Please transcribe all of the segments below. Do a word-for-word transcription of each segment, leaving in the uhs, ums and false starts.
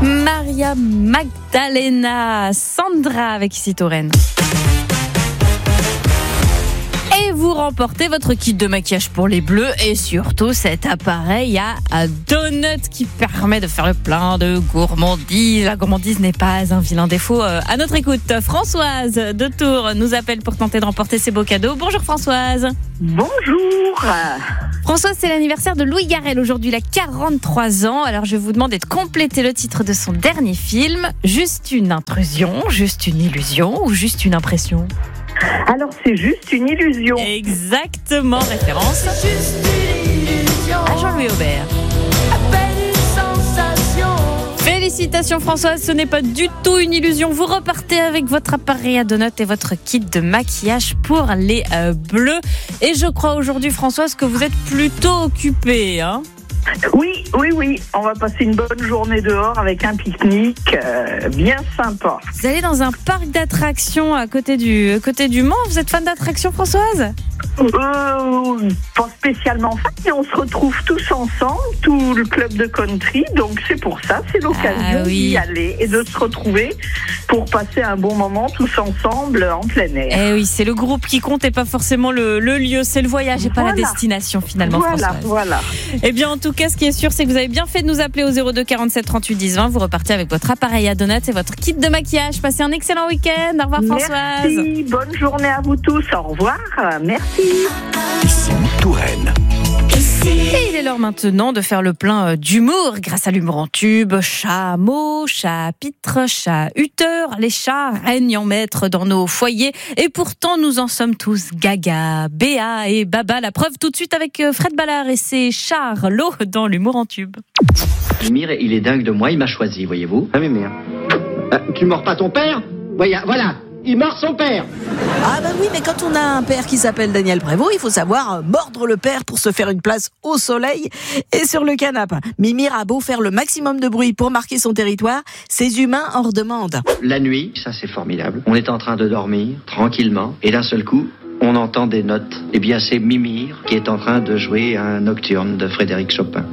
Maria Magdalena, Sandra avec Ici Touraine. Et vous remportez votre kit de maquillage pour les bleus et surtout cet appareil à donut qui permet de faire le plein de gourmandise. La gourmandise n'est pas un vilain défaut. À notre écoute, Françoise de Tours nous appelle pour tenter de remporter ces beaux cadeaux. Bonjour Françoise. Bonjour. Françoise, c'est l'anniversaire de Louis Garrel. Aujourd'hui, il a quarante-trois ans. Alors, je vais vous demander de compléter le titre de son dernier film. Juste une intrusion, juste une illusion ou juste une impression ? Alors, c'est juste une illusion. Exactement, référence à Jean-Louis Aubert. Félicitations Françoise, ce n'est pas du tout une illusion. Vous repartez avec votre appareil à donuts et votre kit de maquillage pour les euh, bleus. Et je crois aujourd'hui Françoise que vous êtes plutôt occupée, hein ? Oui, oui, oui. On va passer une bonne journée dehors avec un pique-nique euh, bien sympa. Vous allez dans un parc d'attractions à côté du, à côté du Mans. Vous êtes fan d'attractions Françoise ? Euh, pas spécialement fan, mais on se retrouve tous ensemble, tout le club de country, donc c'est pour ça, c'est l'occasion ah, oui. d'y aller et de se retrouver pour passer un bon moment tous ensemble en plein air. Eh oui, c'est le groupe qui compte et pas forcément le, le lieu, c'est le voyage et voilà. pas la destination finalement Voilà, Françoise. voilà. Eh bien en tout cas, ce qui est sûr, c'est que vous avez bien fait de nous appeler au zéro deux quarante-sept trente-huit dix vingt. Vous repartez avec votre appareil à donuts et votre kit de maquillage. Passez un excellent week-end. Au revoir Françoise. Merci, bonne journée à vous tous. Au revoir, merci. Ici Touraine. Et il est l'heure maintenant de faire le plein d'humour grâce à l'humour en tube. Chat, mot, chat, pitre, chat, huteur. Les chats règnent en maître dans nos foyers. Et pourtant, nous en sommes tous gaga, béa et baba. La preuve tout de suite avec Fred Ballard et ses Charlots dans l'humour en tube. Mimir, il est dingue de moi, il m'a choisi, voyez-vous. Ah, Mimir. Ah, tu mords pas ton père ? Voilà, voilà. Il mord son père. Ah bah oui, mais quand on a un père qui s'appelle Daniel Prévost, il faut savoir mordre le père pour se faire une place au soleil et sur le canapé. Mimir a beau faire le maximum de bruit pour marquer son territoire, ses humains en redemandent. La nuit, ça c'est formidable. On est en train de dormir, tranquillement, et d'un seul coup, on entend des notes. Eh bien, c'est Mimir qui est en train de jouer un nocturne de Frédéric Chopin.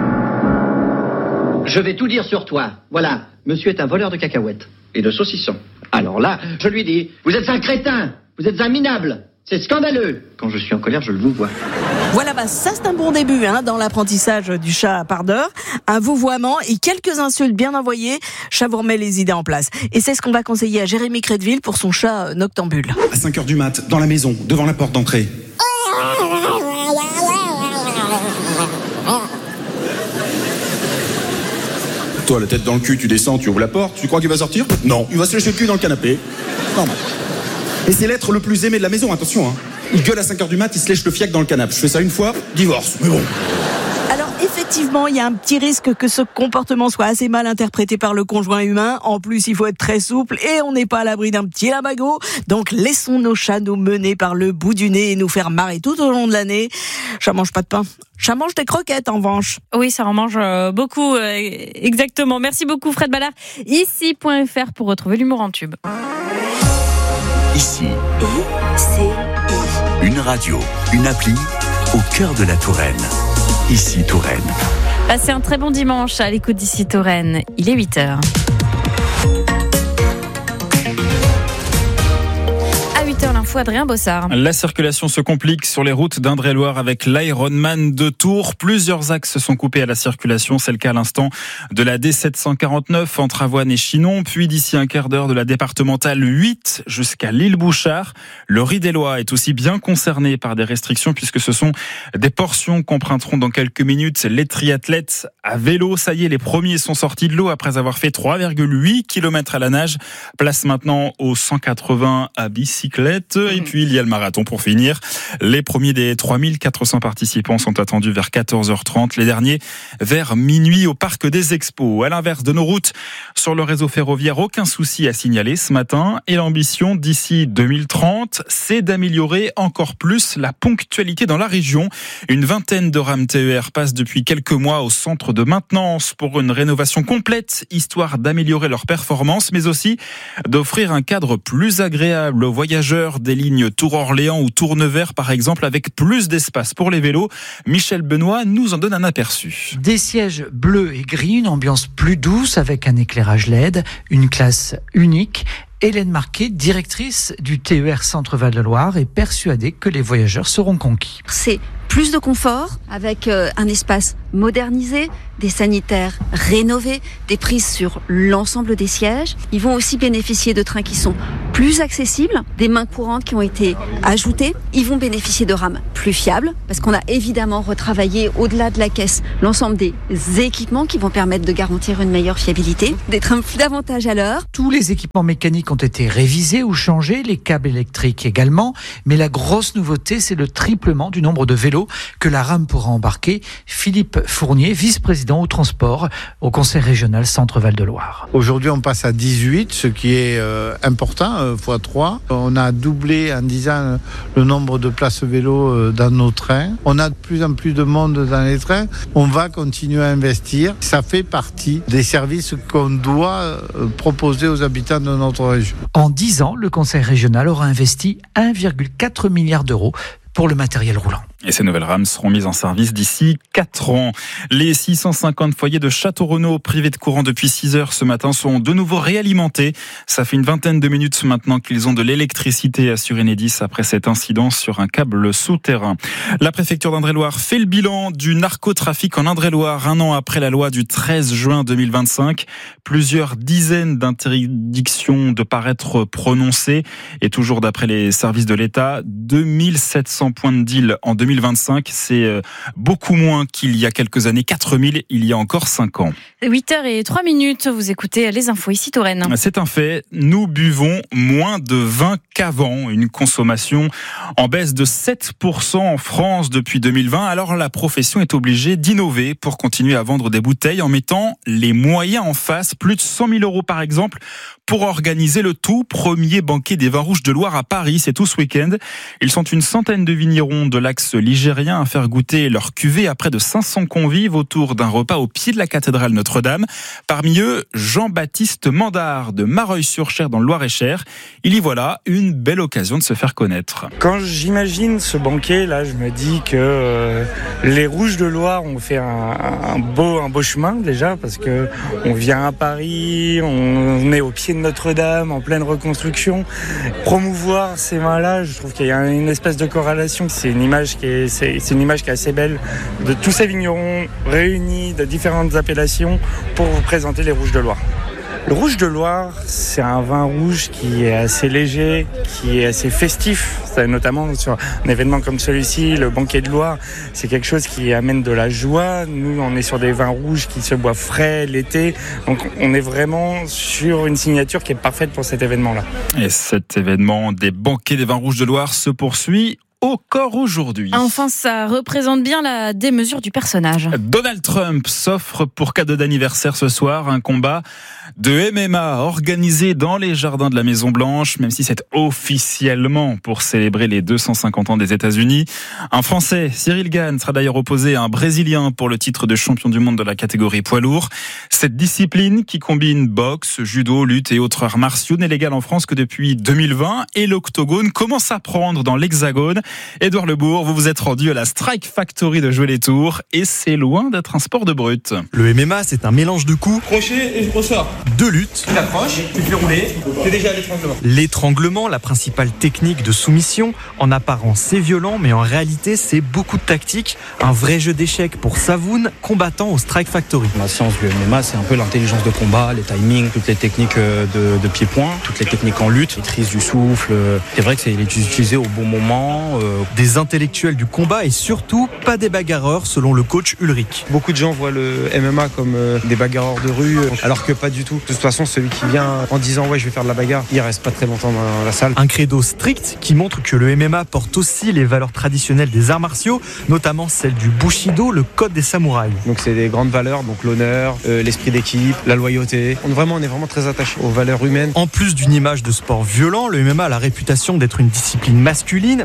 Je vais tout dire sur toi. Voilà, monsieur est un voleur de cacahuètes et de saucissons. Alors là, je lui dis, vous êtes un crétin, vous êtes un minable, c'est scandaleux. Quand je suis en colère, je le vous vois. Voilà, bah ça c'est un bon début hein, dans l'apprentissage du chat à part d'heure. Un vouvoiement et quelques insultes bien envoyées, chat vous remet les idées en place. Et c'est ce qu'on va conseiller à Jérémy Crédville pour son chat noctambule. À cinq heures du mat, dans la maison, devant la porte d'entrée. Toi, la tête dans le cul, tu descends, tu ouvres la porte, tu crois qu'il va sortir ? Non, il va se lécher le cul dans le canapé. Normal. Et c'est l'être le plus aimé de la maison, attention. Hein. Il gueule à cinq heures du mat, il se lèche le fiac dans le canapé. Je fais ça une fois, divorce, mais bon. Alors effectivement, il y a un petit risque que ce comportement soit assez mal interprété par le conjoint humain. En plus, il faut être très souple et on n'est pas à l'abri d'un petit lambago. Donc laissons nos chats nous mener par le bout du nez et nous faire marrer tout au long de l'année. Chat mange pas de pain. Chat mange des croquettes en revanche. Oui, ça en mange euh, beaucoup, euh, exactement. Merci beaucoup Fred Ballard. Ici point F R pour retrouver l'humour en tube. Ici, une radio, une appli au cœur de la Touraine. Ici Touraine. Passez un très bon dimanche à l'écoute d'Ici Touraine. Il est huit heures. L'info, Adrien Bossard. La circulation se complique sur les routes d'Indre-et-Loire avec l'Ironman de Tours. Plusieurs axes sont coupés à la circulation. C'est le cas à l'instant de la D sept cent quarante-neuf entre Avoine et Chinon, puis d'ici un quart d'heure de la départementale huit jusqu'à l'île Bouchard. Le Ris-des-Lois est aussi bien concerné par des restrictions puisque ce sont des portions qu'emprunteront dans quelques minutes les triathlètes à vélo. Ça y est, les premiers sont sortis de l'eau après avoir fait trois virgule huit kilomètres à la nage. Place maintenant aux cent quatre-vingts à bicyclette. Et puis il y a le marathon pour finir. Les premiers des trois mille quatre cents participants sont attendus vers quatorze heures trente. Les derniers vers minuit au parc des Expos. À l'inverse de nos routes, sur le réseau ferroviaire, aucun souci à signaler ce matin. Et l'ambition d'ici deux mille trente, c'est d'améliorer encore plus la ponctualité dans la région. Une vingtaine de rames T E R passent depuis quelques mois au centre de maintenance pour une rénovation complète, histoire d'améliorer leur performance, mais aussi d'offrir un cadre plus agréable aux voyageurs. longueur des lignes Tours-Orléans ou Tours-Nevers par exemple, avec plus d'espace pour les vélos. Michel Benoît nous en donne un aperçu. Des sièges bleus et gris, une ambiance plus douce avec un éclairage L E D, une classe unique. Hélène Marquet, directrice du T E R Centre-Val de Loire, est persuadée que les voyageurs seront conquis. C'est plus de confort avec euh, un espace modernisé, des sanitaires rénovés, des prises sur l'ensemble des sièges. Ils vont aussi bénéficier de trains qui sont plus accessibles, des mains courantes qui ont été ajoutées. Ils vont bénéficier de rames plus fiables parce qu'on a évidemment retravaillé au-delà de la caisse l'ensemble des équipements qui vont permettre de garantir une meilleure fiabilité. Des trains plus davantage à l'heure. Tous les équipements mécaniques ont été révisés ou changés, les câbles électriques également. Mais la grosse nouveauté, c'est le triplement du nombre de vélos que la rame pourra embarquer. Philippe Fournier, vice-président au transport au Conseil régional Centre-Val de Loire. Aujourd'hui, on passe à dix-huit, ce qui est euh, important, euh, fois trois. On a doublé en dix ans le nombre de places vélo euh, dans nos trains. On a de plus en plus de monde dans les trains. On va continuer à investir. Ça fait partie des services qu'on doit euh, proposer aux habitants de notre région. En dix ans, le Conseil régional aura investi un virgule quatre milliard d'euros pour le matériel roulant. Et ces nouvelles rames seront mises en service d'ici quatre ans. Les six cent cinquante foyers de Château-Renaud privés de courant depuis six heures ce matin sont de nouveau réalimentés. Ça fait une vingtaine de minutes maintenant qu'ils ont de l'électricité, assure Enedis après cet incident sur un câble souterrain. La préfecture d'Indre-et-Loire fait le bilan du narcotrafic en Indre-et-Loire un an après la loi du treize juin deux mille vingt-cinq. Plusieurs dizaines d'interdictions de paraître prononcées et toujours d'après les services de l'État, deux mille sept cents points de deal en deux mille vingt-cinq, c'est beaucoup moins qu'il y a quelques années, quatre mille il y a encore cinq ans. huit heures zéro trois minutes, vous écoutez les infos ici Touraine. C'est un fait, nous buvons moins de vin qu'avant, une consommation en baisse de sept pour cent en France depuis deux mille vingt. Alors la profession est obligée d'innover pour continuer à vendre des bouteilles en mettant les moyens en face, plus de cent mille euros par exemple, pour organiser le tout premier banquet des vins rouges de Loire à Paris, c'est tout ce week-end. Ils sont une centaine de vignerons de l'axe ligérien à faire goûter leur cuvée à près de cinq cents convives autour d'un repas au pied de la cathédrale Notre-Dame. Parmi eux, Jean-Baptiste Mandard de Mareuil-sur-Cher dans le Loir-et-Cher. Il y voilà une belle occasion de se faire connaître. Quand j'imagine ce banquet, là, je me dis que euh, les Rouges de Loire ont fait un, un, beau, un beau chemin déjà, parce que on vient à Paris, on est au pied de Notre-Dame, en pleine reconstruction. Promouvoir ces vins-là, je trouve qu'il y a une espèce de corrélation. C'est une image qui est, c'est, c'est une image qui est assez belle de tous ces vignerons réunis de différentes appellations pour vous présenter les Rouges de Loire. Le Rouge de Loire, c'est un vin rouge qui est assez léger, qui est assez festif. C'est notamment sur un événement comme celui-ci, le banquet de Loire, c'est quelque chose qui amène de la joie. Nous, on est sur des vins rouges qui se boivent frais l'été. Donc, on est vraiment sur une signature qui est parfaite pour cet événement-là. Et cet événement des banquets des vins rouges de Loire se poursuit encore aujourd'hui. Enfin, ça représente bien la démesure du personnage. Donald Trump s'offre pour cadeau d'anniversaire ce soir un combat de M M A organisé dans les jardins de la Maison Blanche, même si c'est officiellement pour célébrer les deux cent cinquante ans des États-Unis. Un Français, Cyril Gane, sera d'ailleurs opposé à un Brésilien pour le titre de champion du monde de la catégorie poids lourd. Cette discipline qui combine boxe, judo, lutte et autres arts martiaux n'est légale en France que depuis deux mille vingt et l'octogone commence à prendre dans l'Hexagone. Édouard Lebourg, vous vous êtes rendu à la Strike Factory de Jouer-les-Tours et c'est loin d'être un sport de brute. Le M M A, c'est un mélange de coups, crochet et ressort, de lutte, tu t'approches, tu fais rouler, c'est déjà l'étranglement. L'étranglement, la principale technique de soumission. En apparence, c'est violent, mais en réalité, c'est beaucoup de tactique. Un vrai jeu d'échecs pour Savoun, combattant au Strike Factory. La science du M M A, c'est un peu l'intelligence de combat, les timings, toutes les techniques de, de pied-point, toutes les techniques en lutte, maîtrise du souffle. C'est vrai que c'est utilisé au bon moment. Des intellectuels du combat et surtout pas des bagarreurs selon le coach Ulrich. Beaucoup de gens voient le M M A comme des bagarreurs de rue alors que pas du tout. De toute façon, celui qui vient en disant ouais je vais faire de la bagarre, il reste pas très longtemps dans la salle. Un credo strict qui montre que le M M A porte aussi les valeurs traditionnelles des arts martiaux, notamment celle du Bushido, le code des samouraïs. Donc c'est des grandes valeurs, donc l'honneur, euh, l'esprit d'équipe, la loyauté. On, vraiment, on est vraiment très attaché aux valeurs humaines. En plus d'une image de sport violent, le M M A a la réputation d'être une discipline masculine, virile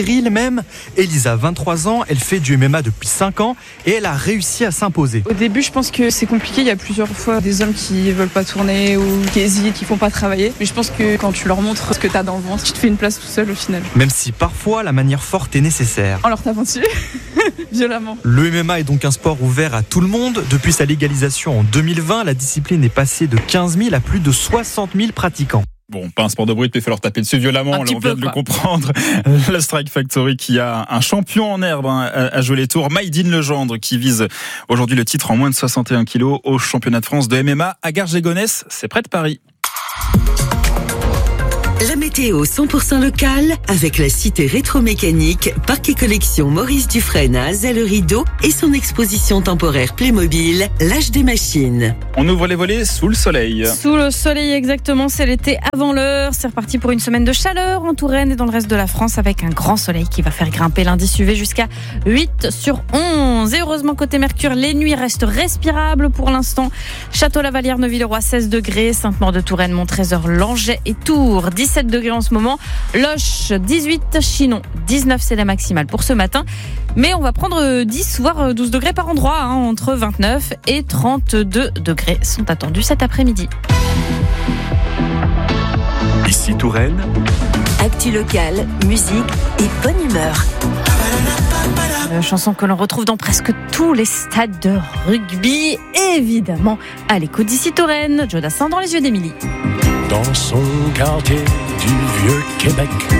viril même. Elisa, vingt-trois ans, elle fait du M M A depuis cinq ans et elle a réussi à s'imposer. Au début, je pense que c'est compliqué. Il y a plusieurs fois des hommes qui veulent pas tourner ou qui hésitent, qui font pas travailler. Mais je pense que quand tu leur montres ce que t'as dans le ventre, tu te fais une place tout seul au final. Même si parfois la manière forte est nécessaire. On leur tape dessus, violemment. Le M M A est donc un sport ouvert à tout le monde. Depuis sa légalisation en deux mille vingt, la discipline est passée de quinze mille à plus de soixante mille pratiquants. Bon, pas un sport de brut, mais il va falloir taper dessus violemment. Là, on vient peu, de quoi. le comprendre. La Strike Factory qui a un champion en herbe hein, à jouer les tours, Maïdine Legendre, qui vise aujourd'hui le titre en moins de soixante et un kilos au championnat de France de M M A à Garges-les-Gonesse. C'est près de Paris. La météo cent pour cent locale avec la cité rétromécanique, parc et collection Maurice Dufresne à Azay-le-Rideau et son exposition temporaire Playmobil, l'âge des machines. On ouvre les volets sous le soleil. Sous le soleil, exactement, c'est l'été avant l'heure. C'est reparti pour une semaine de chaleur en Touraine et dans le reste de la France avec un grand soleil qui va faire grimper l'indice U V jusqu'à huit sur onze. Et heureusement, côté Mercure, les nuits restent respirables pour l'instant. Château-Lavalière, Neuville-le-Roi, seize degrés. Sainte-Maure-de-Touraine, Montrésor, Langeais et Tours, dix-sept degrés en ce moment. Loches, dix-huit. Chinon, dix-neuf, c'est la maximale pour ce matin. Mais on va prendre dix, voire douze degrés par endroit, hein, entre vingt-neuf et trente-deux degrés sont attendus cet après-midi. Ici Touraine, Actu locale, musique et bonne humeur. Une chanson que l'on retrouve dans presque tous les stades de rugby, évidemment, à l'écoute d'Ici Touraine, Joe Dassin dans les yeux d'Émilie. Dans son quartier du Vieux-Québec,